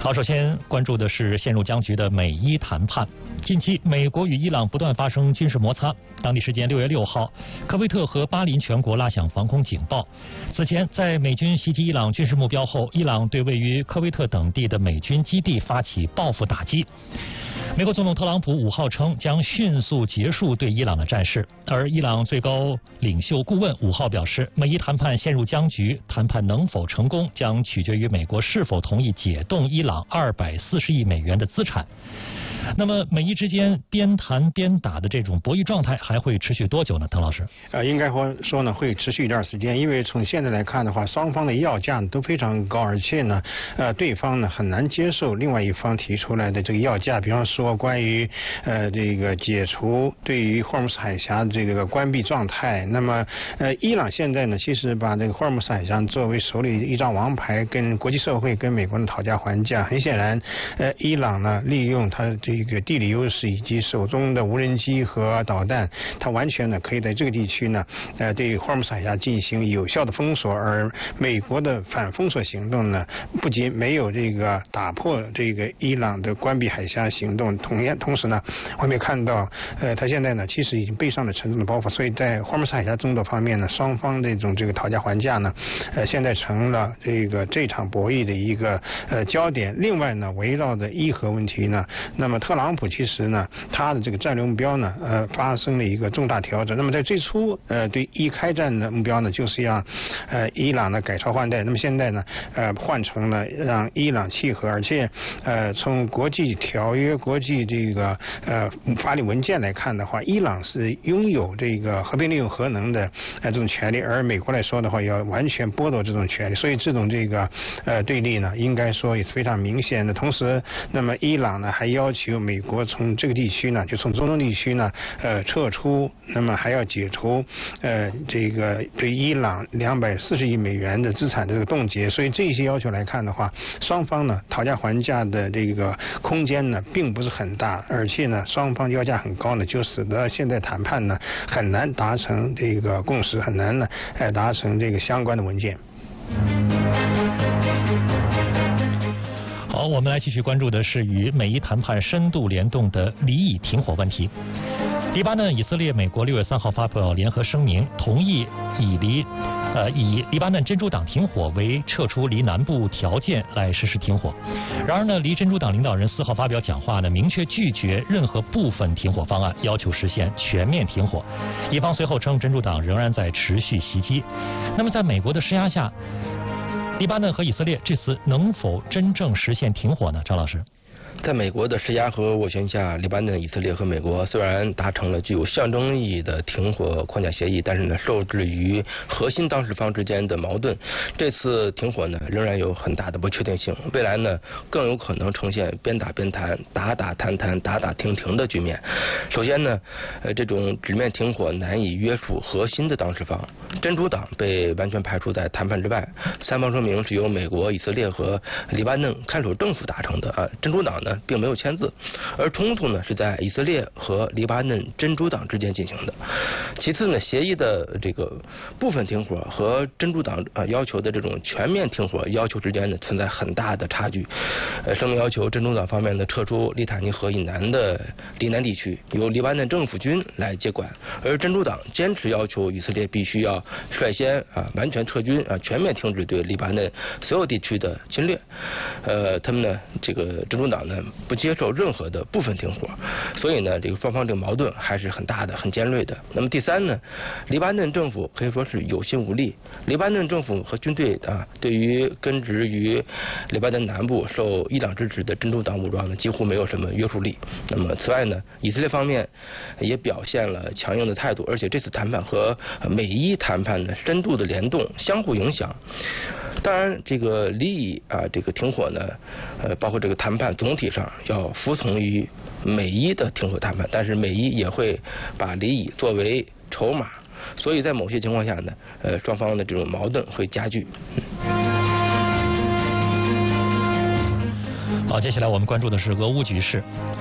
好，首先关注的是陷入僵局的美伊谈判。近期，美国与伊朗不断发生军事摩擦。当地时间6月6号，科威特和巴林全国拉响防空警报。此前，在美军袭击伊朗军事目标后，伊朗对位于科威特等地的美军基地发起报复打击。美国总统特朗普5号称将迅速结束对伊朗的战事，而伊朗最高领袖顾问5号表示，美伊谈判陷入僵局，谈判能否成功将取决于美国是否同意解冻伊朗240亿美元的资产。那么，美伊之间边谈边打的这种博弈状态还会持续多久呢？滕老师？ 应该说呢，会持续一段时间，因为从现在来看的话，双方的要价都非常高，而且呢，对方呢很难接受另外一方提出来的这个要价，比方说关于这个解除对于霍尔木兹海峡这个关闭状态。那么伊朗现在呢，其实把这个霍尔木兹海峡作为手里一张王牌，跟国际社会跟美国人讨价还价。很显然，伊朗呢利用它这个地理优势以及手中的无人机和导弹，它完全呢可以在这个地区呢对霍尔木兹海峡进行有效的封锁。而美国的反封锁行动呢，不仅没有这个打破这个伊朗的关闭海峡行动，同时呢，我们也看到它现在呢其实已经背上了沉重的包袱。所以在霍尔木兹海峡争夺方面呢，双方这种讨价还价呢，现在成了这场博弈的一个焦点。另外呢，围绕着伊核问题呢，那么特朗普其实呢，他的这个战略目标呢，发生了一个重大调整。那么在最初，对伊开战的目标呢，就是让伊朗呢改朝换代。那么现在呢，换成了让伊朗契合，而且从国际条约、国际这个法理文件来看的话，伊朗是拥有这个和平利用核能的这种权利，而美国来说的话，要完全剥夺这种权利。所以这种对立呢，应该说也是非常明显的。同时，那么伊朗呢还要求美国从这个地区呢，就从中东地区呢撤出，那么还要解除这个对伊朗240亿美元的资产的这个冻结。所以这些要求来看的话，双方呢讨价还价的这个空间呢并不是很大，而且呢双方要价很高呢，就使得现在谈判呢很难达成这个共识，很难呢达成这个相关的文件。 好，我们来继续关注的是与美伊谈判深度联动的黎以停火问题。黎巴嫩、以色列、美国6月3号发表联合声明，同意以黎巴嫩真主党停火为撤出黎南部条件来实施停火。然而呢，黎真主党领导人4号发表讲话呢，明确拒绝任何部分停火方案，要求实现全面停火。一方随后称，真主党仍然在持续袭击。那么在美国的施压下，黎巴嫩和以色列这次能否真正实现停火呢？张老师？ 在美国的施压和斡旋下，黎巴嫩、以色列和美国虽然达成了具有象征意义的停火框架协议，但是呢，受制于核心当事方之间的矛盾，这次停火呢仍然有很大的不确定性。未来呢更有可能呈现边打边谈、打打谈谈、打打停停的局面。首先呢，这种直面停火难以约束核心的当事方，真主党被完全排除在谈判之外。三方声明是由美国、以色列和黎巴嫩看守政府达成的真主党呢并没有签字，而冲突呢是在以色列和黎巴嫩真主党之间进行的。其次呢，协议的这个部分停火和真主党要求的这种全面停火要求之间呢存在很大的差距。声明要求真主党方面呢撤出利塔尼河以南的黎南地区，由黎巴嫩政府军来接管，而真主党坚持要求以色列必须要率先完全撤军全面停止对黎巴嫩所有地区的侵略。他们呢这个真主党呢不接受任何的部分停火，所以呢这个双方这个矛盾还是很大的、很尖锐的。那么第三呢，黎巴嫩政府可以说是有心无力。黎巴嫩政府和军队对于根植于黎巴嫩南部受伊朗支持的真主党武装呢几乎没有什么约束力。那么此外呢，以色列方面也表现了强硬的态度，而且这次谈判和美伊谈判呢深度的联动、相互影响。当然，这个黎以这个停火呢，包括这个谈判总体上要服从于美伊的停火谈判，但是美伊也会把黎以作为筹码，所以在某些情况下呢，双方的这种矛盾会加剧。 好，接下来我们关注的是俄乌局势。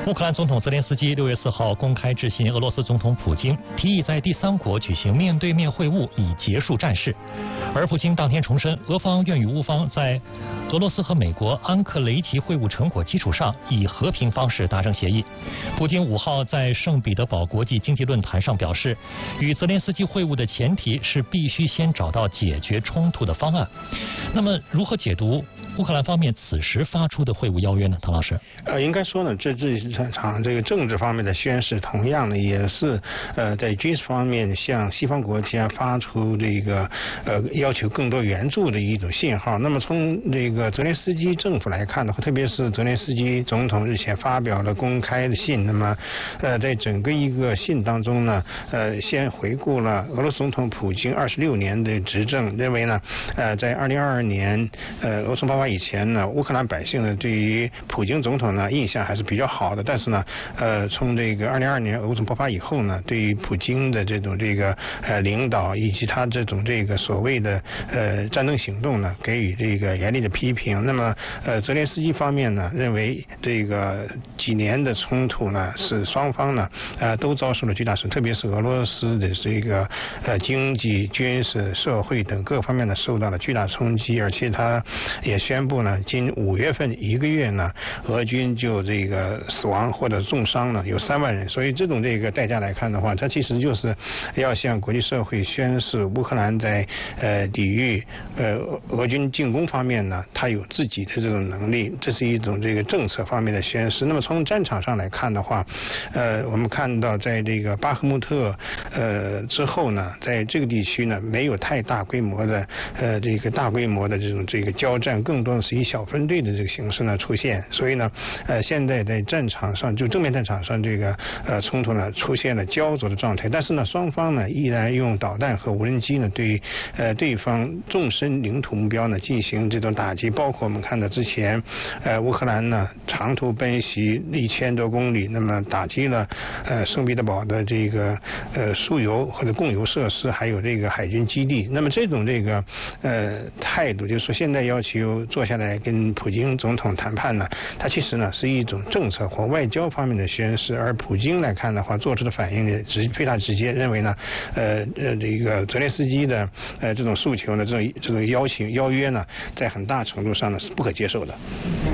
乌克兰总统泽连斯基6月4号公开致信俄罗斯总统普京，提议在第三国举行面对面会晤，以结束战事。而普京当天重申，俄方愿与乌方在俄罗斯和美国安克雷奇会晤成果基础上，以和平方式达成协议。普京5号在圣彼得堡国际经济论坛上表示，与泽连斯基会晤的前提是必须先找到解决冲突的方案。那么，如何解读乌克兰方面此时发出的会晤邀约呢？唐老师， 应该说呢，这场这个政治方面的宣示，同样的也是在军事方面向西方国家发出这个要求更多援助的一种信号。那么从这个泽连斯基政府来看的话，特别是泽连斯基总统日前发表了公开的信，那么在整个一个信当中呢，先回顾了俄罗斯总统普京26年的执政，认为呢，在2022年俄乌爆发以前呢，乌克兰百姓呢对于普京总统呢印象还是比较好的，但是呢，从这个2022年俄乌爆发以后呢，对于普京的这种领导以及他这种所谓的战争行动呢，给予这个严厉的批评。那么泽连斯基方面呢，认为这个几年的冲突呢，使双方呢都遭受了巨大损失，特别是俄罗斯的这个经济、军事、社会等各方面呢受到了巨大冲击，而且他也宣布呢，今5月份1个月呢，俄军就这个死亡或者重伤呢有3万人，所以这种代价来看的话，它其实就是要向国际社会宣示乌克兰在抵御俄军进攻方面呢，它有自己的这种能力，这是一种政策方面的宣示。那么从战场上来看的话，我们看到在这个巴赫穆特之后呢，在这个地区呢没有太大规模的大规模的这种交战，更多的是以小分队的这个形式呢出现。所以呢，现在在战场上就正面战场上冲突呢出现了焦灼的状态，但是呢双方呢依然用导弹和无人机呢对对方纵深领土目标呢进行这种打击，包括我们看到之前乌克兰呢长途奔袭1000多公里，那么打击了圣彼得堡的输油或者供油设施，还有海军基地。那么这种态度，就是说现在要求坐下来跟普京总统谈判呢，它其实呢是一种政策或外交方面的宣示。而普京来看的话，做出的反应也非常直接，认为呢泽连斯基的这种诉求呢，这种邀约呢，在很大程度上呢是不可接受的。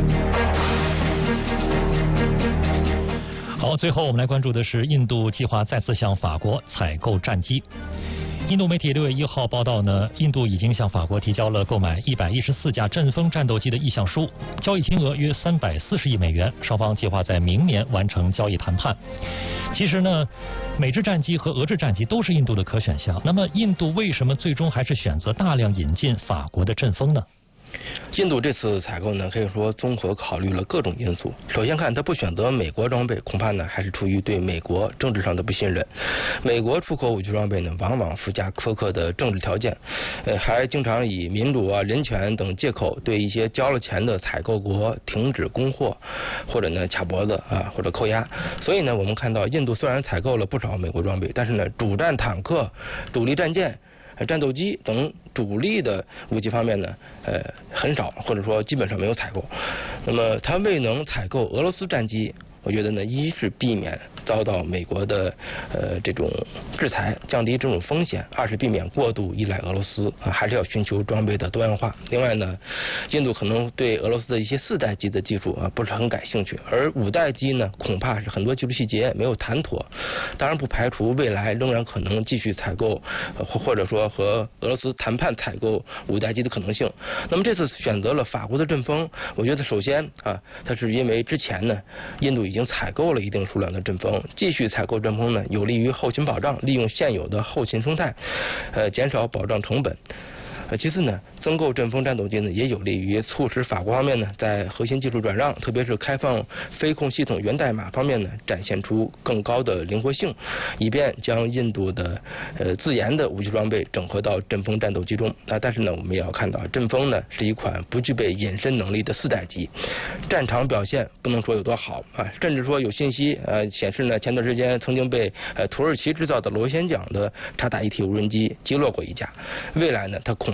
好，最后我们来关注的是印度计划再次向法国采购战机。印度媒体6月1号报道呢，印度已经向法国提交了购买114架阵风战斗机的意向书，交易金额约340亿美元，双方计划在明年完成交易谈判。其实呢，美制战机和俄制战机都是印度的可选项，那么印度为什么最终还是选择大量引进法国的阵风呢？ 印度这次采购呢，可以说综合考虑了各种因素。首先看，他不选择美国装备，恐怕呢还是出于对美国政治上的不信任。美国出口武器装备呢，往往附加苛刻的政治条件，还经常以民主啊、人权等借口对一些交了钱的采购国停止供货，或者呢卡脖子啊，或者扣押。所以呢，我们看到印度虽然采购了不少美国装备，但是呢，主战坦克、主力战舰、战斗机等主力的武器方面呢，很少，或者说基本上没有采购。那么它未能采购俄罗斯战机，我觉得呢，一是避免遭到美国的这种制裁，降低这种风险；二是避免过度依赖俄罗斯啊，还是要寻求装备的多样化。另外呢，印度可能对俄罗斯的一些4代机的技术啊不是很感兴趣，而5代机呢，恐怕是很多技术细节没有谈妥。当然不排除未来仍然可能继续采购，或者说和俄罗斯谈判采购5代机的可能性。那么这次选择了法国的阵风，我觉得首先啊，它是因为之前呢，印度已经采购了一定数量的阵风，继续采购阵风呢，有利于后勤保障，利用现有的后勤生态，减少保障成本。其次呢，增购阵风战斗机呢，也有利于促使法国方面呢，在核心技术转让，特别是开放飞控系统源代码方面呢，展现出更高的灵活性，以便将印度的自研的武器装备整合到阵风战斗机中。但是呢，我们也要看到，阵风呢是一款不具备隐身能力的4代机，战场表现不能说有多好啊，甚至说有信息显示呢，前段时间曾经被土耳其制造的螺旋桨的察打1T无人机击落过一架，未来呢，它恐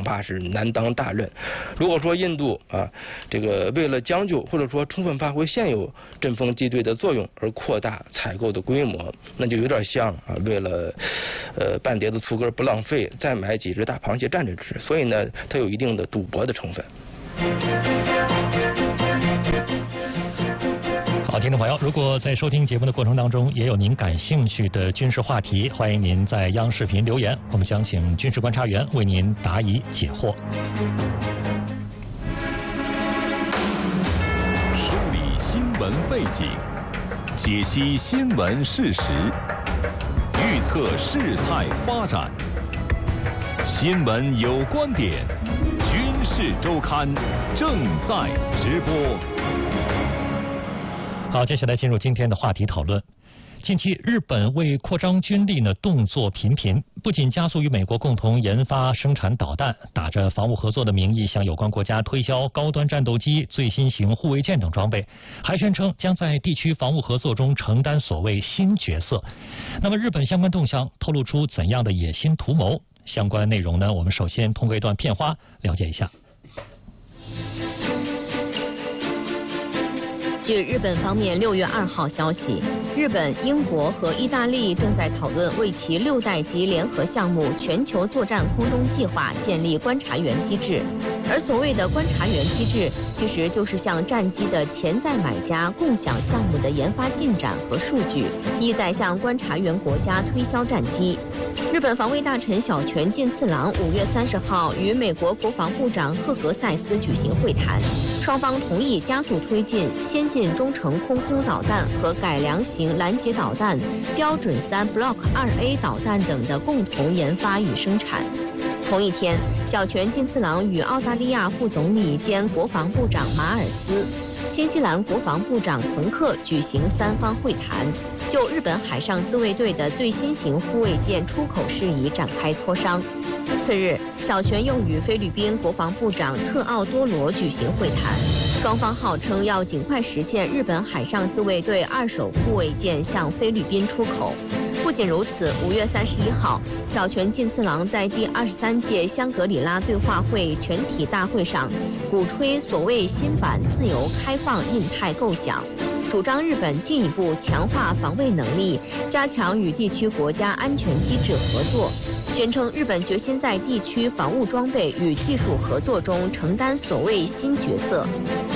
怕是难当大任。如果说印度这个为了将就或者说充分发挥现有阵风机队的作用而扩大采购的规模，那就有点像为了半碟子醋根不浪费，再买几只大螃蟹蘸着吃，所以呢，它有一定的赌博的成分。 好，听众朋友，如果在收听节目的过程当中也有您感兴趣的军事话题，欢迎您在央视频留言，我们将请军事观察员为您答疑解惑。 梳理新闻背景，解析新闻事实，预测事态发展。新闻有观点，军事周刊正在直播。 好，接下来进入今天的话题讨论。近期，日本为扩张军力呢，动作频频，不仅加速与美国共同研发生产导弹，打着防务合作的名义向有关国家推销高端战斗机、最新型护卫舰等装备，还宣称将在地区防务合作中承担所谓新角色。那么，日本相关动向透露出怎样的野心图谋？相关内容呢，我们首先通过一段片花了解一下。 据日本方面6月2号消息，日本、英国和意大利正在讨论为其6代级联合项目全球作战空中计划建立观察员机制。而所谓的观察员机制，其实就是向战机的潜在买家共享项目的研发进展和数据，意在向观察员国家推销战机。日本防卫大臣小泉进次郎5月30号与美国国防部长赫格塞斯举行会谈，双方同意加速推进先进中程空空导弹和改良型拦截导弹、标准3 Block 2A 导弹等的共同研发与生产。同一天，小泉进次郎与澳大利亚副总理兼国防部长马尔斯、新西兰国防部长滕克举行3方会谈，就日本海上自卫队的最新型护卫舰出口事宜展开磋商。次日，小泉又与菲律宾国防部长特奥多罗举行会谈，双方号称要尽快实现日本海上自卫队2手护卫舰向菲律宾出口。不仅如此，5月31号，小泉进次郎在第23届香格里拉对话会全体大会上鼓吹所谓新版自由开放印太构想，主张日本进一步强化防卫能力，加强与地区国家安全机制合作，宣称日本决心在地区防务装备与技术合作中承担所谓新角色。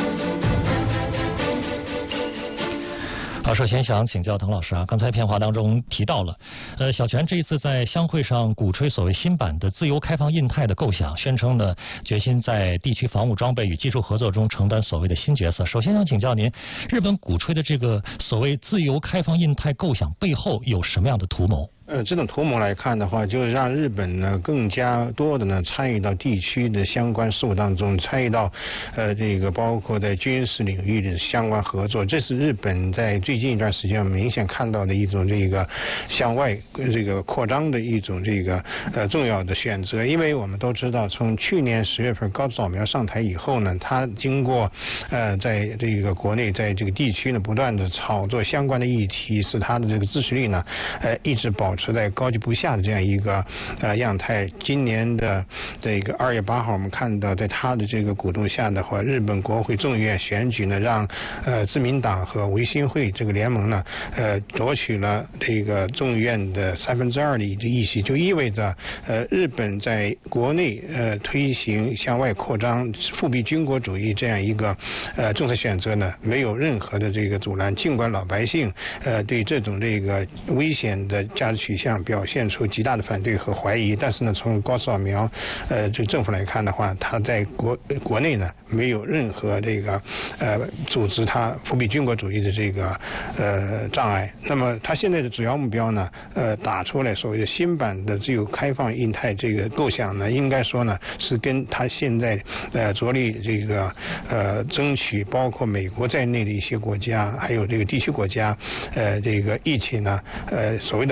好，首先想请教滕老师啊，刚才片花当中提到了，小泉这一次在相会上鼓吹所谓新版的自由开放印太的构想，宣称呢决心在地区防务装备与技术合作中承担所谓的新角色。首先想请教您，日本鼓吹的这个所谓自由开放印太构想背后有什么样的图谋？ 这种图谋来看的话，就是让日本呢更加多的呢参与到地区的相关事务当中，参与到这个包括在军事领域的相关合作。这是日本在最近一段时间明显看到的一种这个向外这个扩张的一种这个重要的选择。因为我们都知道，从去年10月份高市早苗上台以后呢，他经过在这个国内在这个地区呢不断的炒作相关的议题，使他的这个支持率呢一直保持在高居不下的这样一个样态。今年的这个2月8号，我们看到在他的这个鼓动下的话，日本国会众议院选举呢，让自民党和维新会这个联盟呢夺取了这个众议院的2/3的议席，就意味着日本在国内推行向外扩张、复辟军国主义这样一个政策选择呢，没有任何的这个阻拦。尽管老百姓对这种这个危险的价值取向表现出极大的反对和怀疑，但是呢，从高市早苗这政府来看的话，他在国内呢没有任何这个组织他复辟军国主义的这个障碍。那么他现在的主要目标呢打出来所谓的新版的自由开放印太这个构想呢，应该说呢是跟他现在着力这个争取包括美国在内的一些国家还有这个地区国家这个一起呢所谓的合作呢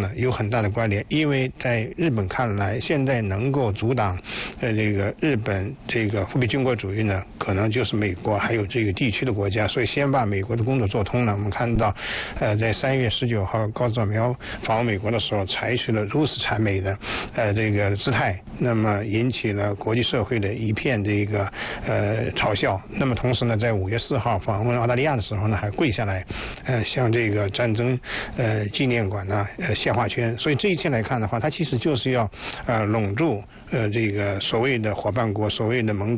呢有很大的关联，因为在日本看来，现在能够阻挡这个日本这个复辟军国主义呢，可能就是美国还有这个地区的国家，所以先把美国的工作做通了。我们看到在3月19号高宗苗访问美国的时候，采取了如此谄媚的这个姿态，那么引起了国际社会的一片这个嘲笑。那么同时呢，在5月4号访问澳大利亚的时候呢，还跪下来向这个战争纪念馆呢献花圈。所以这一切来看的话，它其实就是要笼住这个所谓的伙伴国，所谓的盟